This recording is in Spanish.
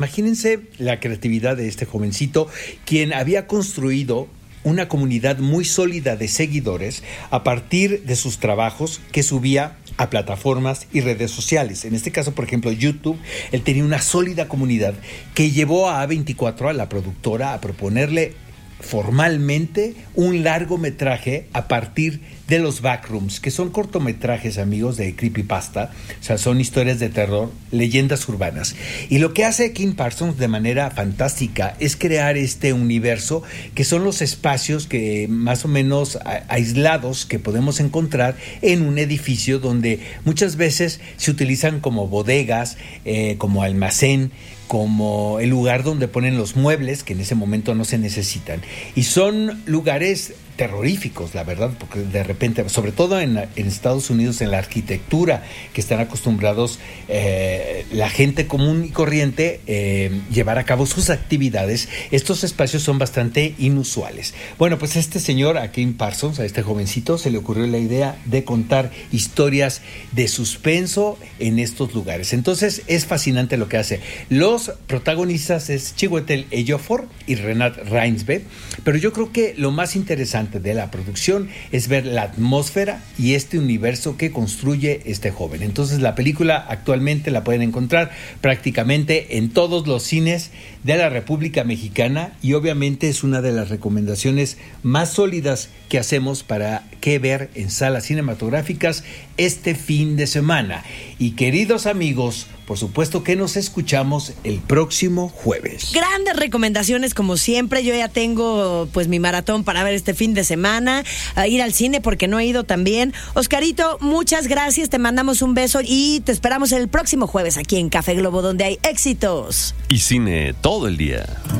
Imagínense la creatividad de este jovencito, quien había construido una comunidad muy sólida de seguidores a partir de sus trabajos que subía a plataformas y redes sociales. En este caso, por ejemplo, YouTube, él tenía una sólida comunidad que llevó a A24, a la productora, a proponerle formalmente un largometraje a partir de los backrooms, que son cortometrajes, amigos, de creepypasta. O sea, son historias de terror, leyendas urbanas. Y lo que hace Kim Parsons de manera fantástica es crear este universo, que son los espacios que más o menos aislados que podemos encontrar en un edificio donde muchas veces se utilizan como bodegas, como almacén, como el lugar donde ponen los muebles que en ese momento no se necesitan. Y son lugares terroríficos, la verdad, porque de repente, sobre todo en Estados Unidos, en la arquitectura que están acostumbrados la gente común y corriente llevar a cabo sus actividades, estos espacios son bastante inusuales. Bueno, pues este señor, a Kim Parsons, a este jovencito, se le ocurrió la idea de contar historias de suspenso en estos lugares. Entonces es fascinante lo que hace. Los protagonistas es Chiwetel Ejiofor y Renat Reinsve, pero yo creo que lo más interesante de la producción es ver la atmósfera y este universo que construye este joven. Entonces la película actualmente la pueden encontrar prácticamente en todos los cines de la República Mexicana y obviamente es una de las recomendaciones más sólidas que hacemos para qué ver en salas cinematográficas este fin de semana. Y queridos amigos, por supuesto que nos escuchamos el próximo jueves. Grandes recomendaciones como siempre. Yo ya tengo pues mi maratón para ver este fin de semana, a ir al cine porque no he ido también. Oscarito, muchas gracias, te mandamos un beso y te esperamos el próximo jueves aquí en Café Globo, donde hay éxitos y cine todo el día.